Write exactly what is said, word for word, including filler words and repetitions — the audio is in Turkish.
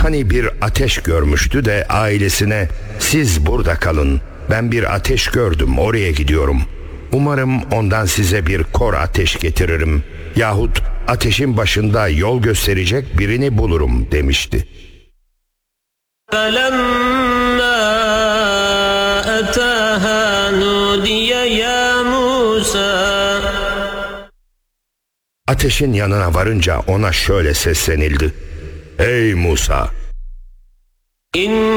Hani bir ateş görmüştü de ailesine siz burada kalın, ben bir ateş gördüm oraya gidiyorum. Umarım ondan size bir kor ateş getiririm. Yahut ateşin başında yol gösterecek birini bulurum demişti. Ateşin yanına varınca ona şöyle seslenildi: Ey Musa!